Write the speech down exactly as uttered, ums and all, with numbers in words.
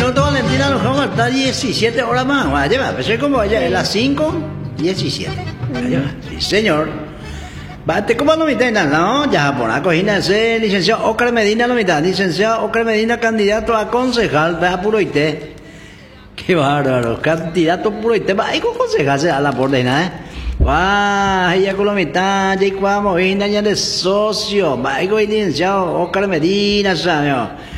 minutos, Valentina, nos vamos hasta diecisiete horas más. Vaya, va, pues es como vaya, es las cinco, diecisiete. Vaya, va. Sí, señor. Bate como lo mitad, no, ya por la cojina ese licenciado Oscar Medina lo mitad, licenciado Oscar Medina, candidato a concejal, vea puro I T. Qué bárbaro, candidato puro I T, va, y con concejal se da la por de nada, eh. Va, ya con la mitad, ya y cuando ya de socio, va, y con licenciado Oscar Medina, ¿sabes?